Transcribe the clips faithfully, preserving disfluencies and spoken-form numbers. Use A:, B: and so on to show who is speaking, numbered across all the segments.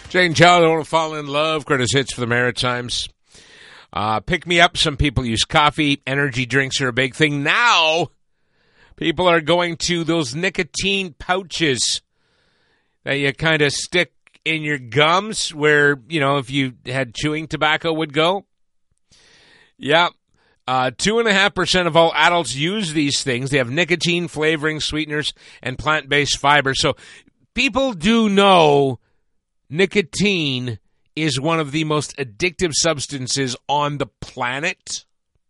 A: Jane Chow, Don't Fall in Love, Curtis Hits for the Maritimes. Uh, pick me up. Some people use coffee. Energy drinks are a big thing. Now, people are going to those nicotine pouches that you kind of stick in your gums where, you know, if you had chewing tobacco would go. Yeah. Uh, two and a half percent of all adults use these things. They have nicotine, flavoring, sweeteners, and plant-based fiber. So people do know nicotine is one of the most addictive substances on the planet.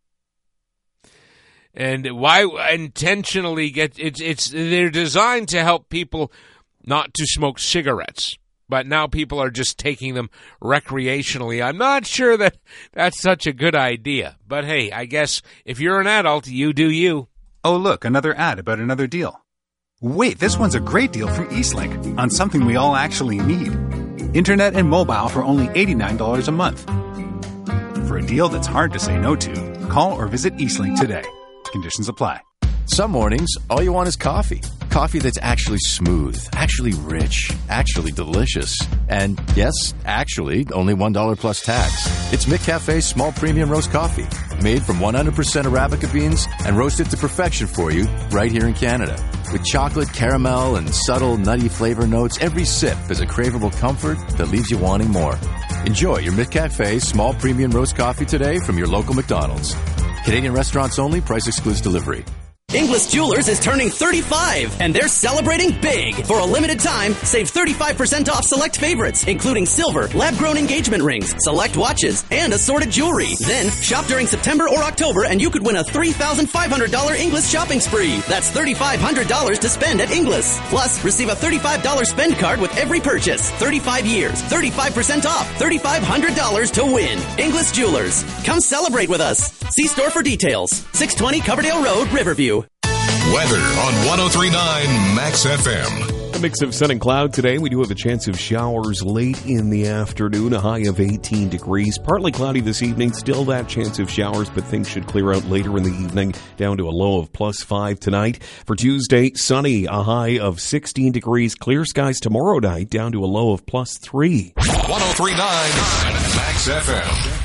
A: And why intentionally get it's it's they're designed to help people not to smoke cigarettes. But now people are just taking them recreationally. I'm not sure that that's such a good idea. But hey, I guess if you're an adult, you do you.
B: Oh, look, another ad about another deal. Wait, this one's a great deal from Eastlink on something we all actually need. Internet and mobile for only eighty-nine dollars a month. For a deal that's hard to say no to, call or visit Eastlink today. Conditions apply.
C: Some mornings, all you want is coffee. Coffee that's actually smooth, actually rich, actually delicious. And yes, actually, only one dollar plus tax. It's McCafe's small premium roast coffee, made from one hundred percent Arabica beans and roasted to perfection for you right here in Canada. With chocolate, caramel, and subtle nutty flavor notes, every sip is a craveable comfort that leaves you wanting more. Enjoy your McCafe small premium roast coffee today from your local McDonald's. Canadian restaurants only, price excludes delivery.
D: Inglis Jewelers is turning thirty-five, and they're celebrating big. For a limited time, save thirty-five percent off select favorites, including silver, lab-grown engagement rings, select watches, and assorted jewelry. Then, shop during September or October, and you could win a three thousand five hundred dollars Inglis shopping spree. That's three thousand five hundred dollars to spend at Inglis. Plus, receive a thirty-five dollars spend card with every purchase. thirty-five years, thirty-five percent off, three thousand five hundred dollars to win. Inglis Jewelers. Come celebrate with us. See store for details. six twenty Coverdale Road, Riverview.
E: Weather on one oh three point nine Max F M.
F: A mix of sun and cloud today. We do have a chance of showers late in the afternoon, a high of eighteen degrees. Partly cloudy this evening, still that chance of showers, but things should clear out later in the evening, down to a low of plus five tonight. For Tuesday, sunny, a high of sixteen degrees. Clear skies tomorrow night, down to a low of plus three.
E: one oh three point nine Max F M.